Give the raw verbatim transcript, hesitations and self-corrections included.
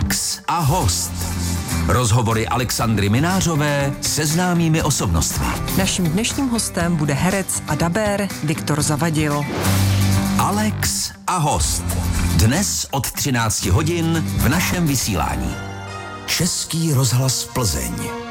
Alex a host. Rozhovory Alexandry Minářové se známými osobnostmi. Naším dnešním hostem bude herec a dabér Viktor Zavadil. Alex a host. Dnes od třinácti hodin v našem vysílání. Český rozhlas Plzeň.